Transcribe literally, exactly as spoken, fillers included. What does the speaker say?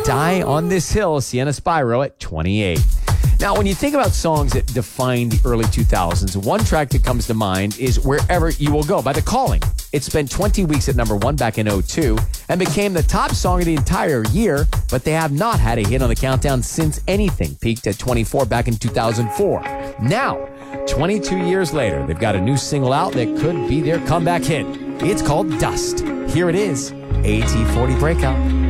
Die on This Hill, Sienna Spyro at twenty-eight. Now, when you think about songs that defined the early two thousands, one track that comes to mind is Wherever You Will Go by The Calling. It spent twenty weeks at number one back in oh two and became the top song of the entire year, but they have not had a hit on the countdown since anything peaked at twenty-four back in two thousand four. Now, twenty-two years later, they've got a new single out that could be their comeback hit. It's called Dust. Here it is, A T forty Breakout.